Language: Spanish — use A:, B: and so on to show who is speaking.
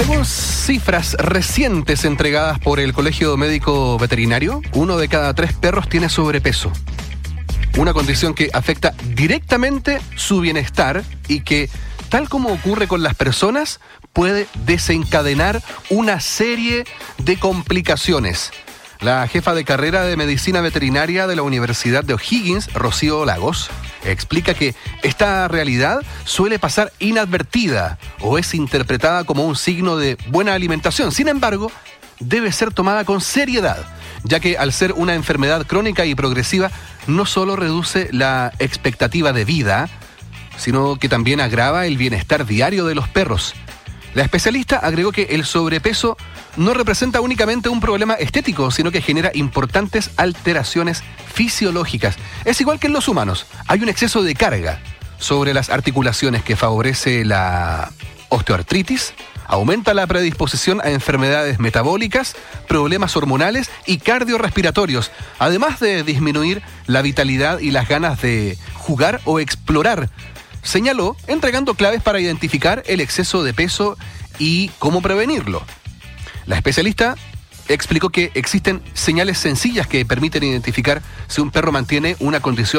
A: Según cifras recientes entregadas por el Colegio Médico Veterinario, 1 de cada 3 perros tiene sobrepeso. Una condición que afecta directamente su bienestar y que, tal como ocurre con las personas, puede desencadenar una serie de complicaciones. La jefa de carrera de Medicina Veterinaria de la Universidad de O'Higgins, Rocío Lagos, explica que esta realidad suele pasar inadvertida o es interpretada como un signo de buena alimentación. Sin embargo, debe ser tomada con seriedad, ya que al ser una enfermedad crónica y progresiva, no solo reduce la expectativa de vida, sino que también agrava el bienestar diario de los perros. La especialista agregó que el sobrepeso no representa únicamente un problema estético, sino que genera importantes alteraciones fisiológicas. Es igual que en los humanos. Hay un exceso de carga sobre las articulaciones que favorece la osteoartritis, aumenta la predisposición a enfermedades metabólicas, problemas hormonales y cardiorrespiratorios, además de disminuir la vitalidad y las ganas de jugar o explorar. Señaló, entregando claves para identificar el exceso de peso y cómo prevenirlo. La especialista explicó que existen señales sencillas que permiten identificar si un perro mantiene una condición